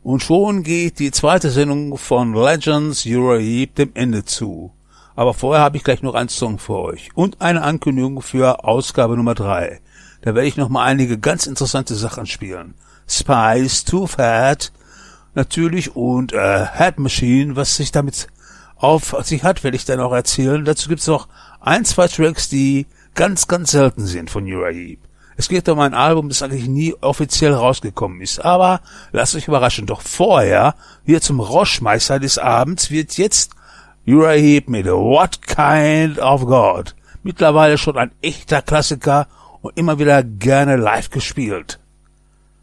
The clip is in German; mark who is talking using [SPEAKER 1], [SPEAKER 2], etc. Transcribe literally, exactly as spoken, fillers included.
[SPEAKER 1] Und schon geht die zweite Sendung von Legends Uriah Heep dem Ende zu. Aber vorher habe ich gleich noch einen Song für euch und eine Ankündigung für Ausgabe Nummer drei. Da werde ich noch mal einige ganz interessante Sachen spielen. Spice, Too Fat, natürlich und äh, Head Machine, was sich damit auf sich hat, werde ich dann auch erzählen. Dazu gibt's noch ein, zwei Tracks, die ganz, ganz selten sind von Uriah Heep. Es geht um ein Album, das eigentlich nie offiziell rausgekommen ist. Aber lasst euch überraschen. Doch vorher, hier zum Rauschmeister des Abends, wird jetzt Uriah Heep mit What Kind of God. Mittlerweile schon ein echter Klassiker und immer wieder gerne live gespielt.